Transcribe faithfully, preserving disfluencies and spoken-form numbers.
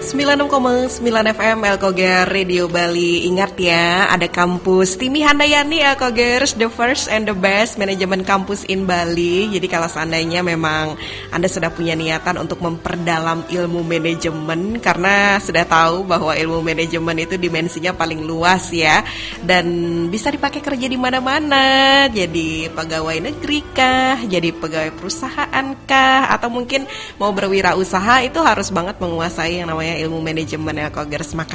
sembilan puluh enam koma sembilan F M Elkoger Radio Bali. Ingat ya, ada kampus Timi Handayani Elkogers, the first and the best manajemen kampus in Bali. Jadi kalau seandainya memang Anda sudah punya niatan untuk memperdalam ilmu manajemen, karena sudah tahu bahwa ilmu manajemen itu dimensinya paling luas ya, dan bisa dipakai kerja di mana-mana. Jadi pegawai negeri kah, jadi pegawai perusahaan kah, atau mungkin mau berwirausaha, itu harus banget menguasai yang namanya ilmu manajemen Elkogers. Maka